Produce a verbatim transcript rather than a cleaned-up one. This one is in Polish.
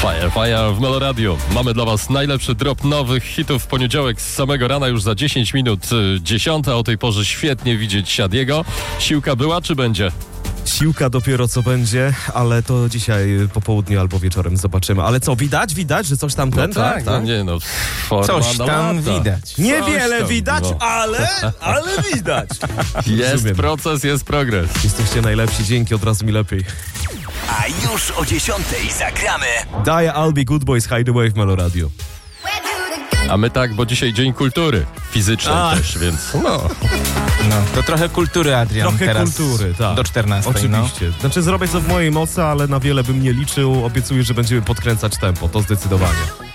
Fire, fire w Melo Radio. Mamy dla was najlepszy drop nowych hitów w poniedziałek z samego rana, już za dziesięć minut dziesiąta. O tej porze świetnie widzieć Siadiego. Siłka była czy będzie? Siłka dopiero co będzie, ale to dzisiaj po południu albo wieczorem zobaczymy. Ale co, widać? Widać, że coś tam ten, No tak, tak? no tak? nie no. Forma Coś na tam lata. widać. Niewiele tam, widać, no. ale, ale widać. Jest Rozumiem. proces, jest progres. Jesteście najlepsi, dzięki, od razu mi lepiej. A już o dziesiątej zagramy. Daję I'll Be Good Boys Hideaway w Melo Radio. A my tak, bo dzisiaj Dzień Kultury Fizycznej A. też, więc no. No, to trochę kultury, Adrian, Trochę teraz kultury, tak. do czternastej. Oczywiście. No. Znaczy zrobię co w mojej mocy, ale na wiele bym nie liczył. Obiecuję, że będziemy podkręcać tempo, to zdecydowanie.